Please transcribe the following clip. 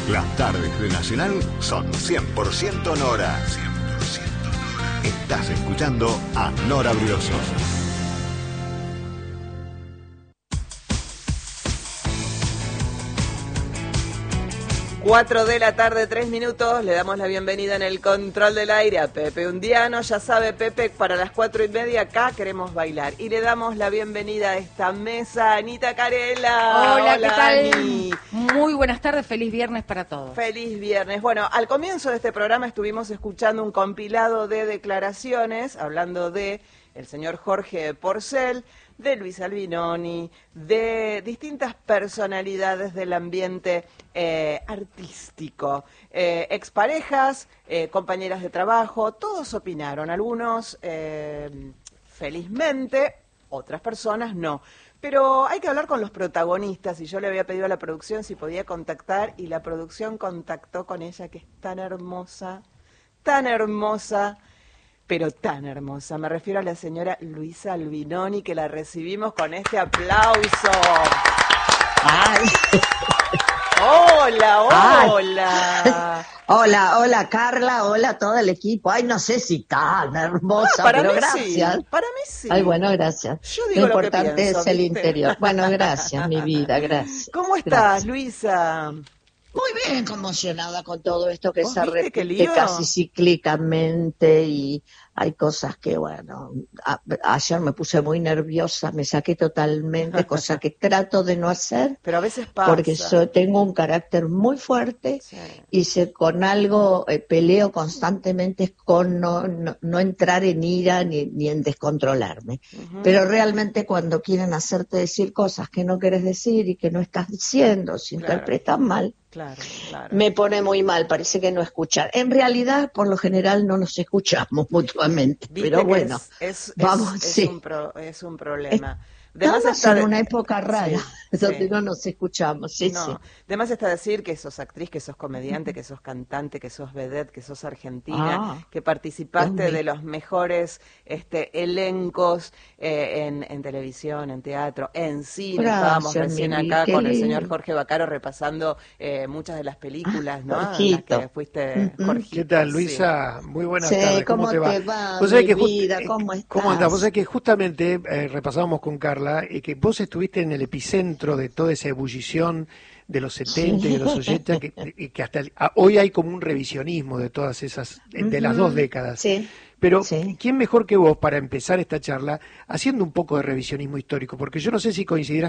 Las tardes de Nacional son 100% Nora. 100% Nora. Estás escuchando a Nora Brioso. Cuatro de la tarde, 3 minutos, le damos la bienvenida en el control del aire a Pepe Undiano. Ya sabe, Pepe, para las 4:30 acá queremos bailar. Y le damos la bienvenida a esta mesa a Anita Carela. Hola, ¿qué tal? Ani. Muy buenas tardes, feliz viernes para todos. Feliz viernes. Bueno, al comienzo de este programa estuvimos escuchando un compilado de declaraciones, hablando de el señor Jorge Porcel, de Luis Albinoni, de distintas personalidades del ambiente artístico, exparejas, compañeras de trabajo, todos opinaron, algunos felizmente, otras personas no. Pero hay que hablar con los protagonistas y yo le había pedido a la producción si podía contactar y la producción contactó con ella, que es tan hermosa, pero tan hermosa. Me refiero a la señora Luisa Albinoni, que la recibimos con este aplauso. Ay. Hola, hola. Hola Carla, hola todo el equipo. Ay, no sé si tan hermosa, pero gracias. Sí, para mí sí. Ay, bueno, gracias. Yo digo lo importante pienso, es el ¿viste? interior. Bueno, gracias, mi vida, gracias. ¿Cómo estás, gracias. Luisa? Muy bien, conmocionada con todo esto que se repite repite casi cíclicamente y hay cosas que, bueno, ayer me puse muy nerviosa, me saqué totalmente, cosa que trato de no hacer. Pero a veces pasa. Porque tengo un carácter muy fuerte, sí. Y si con algo peleo constantemente es con no entrar en ira ni en descontrolarme. Uh-huh. Pero realmente cuando quieren hacerte decir cosas que no quieres decir y que no estás diciendo, se interpretan mal. Claro. Me pone muy mal, parece que no escuchar. En realidad, por lo general, no nos escuchamos mutuamente, pero bueno, vamos, sí. Es un problema. Estamos en una época rara, donde no nos escuchamos, sí. Además está decir que sos actriz, que sos comediante, que sos cantante, que sos vedette, que sos argentina, que participaste de los mejores elencos en televisión, en teatro, en cine. Estábamos recién acá con el señor Jorge Bacaro repasando muchas de las películas, ¿no? Jorgito. En las que fuiste Jorgito. ¿Qué tal, Luisa? Muy buenas tardes. ¿Cómo te va? Mi vida? ¿Cómo estás? ¿Cómo andás? Vos sabés que justamente repasábamos con Carla que vos estuviste en el epicentro de toda esa ebullición de los 70 y de los 80, que hasta hoy hay como un revisionismo de todas esas, de las dos décadas. Sí. Pero, ¿quién mejor que vos para empezar esta charla haciendo un poco de revisionismo histórico? Porque yo no sé si coincidirás